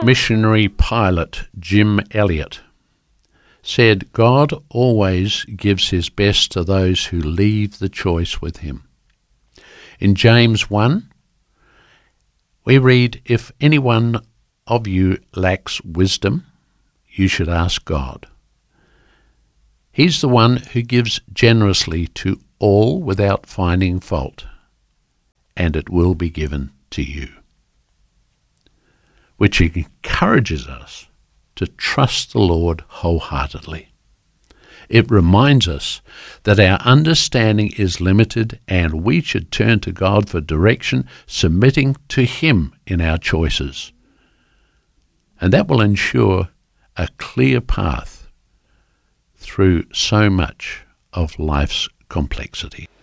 missionary pilot Jim Elliot said, God always gives his best to those who leave the choice with him. In James 1, we read, if any one of you lacks wisdom, you should ask God. He's the one who gives generously to all without finding fault, and it will be given to you. Which encourages us to trust the Lord wholeheartedly. It reminds us that our understanding is limited and we should turn to God for direction, submitting to Him in our choices. And that will ensure a clear path through so much of life's complexity.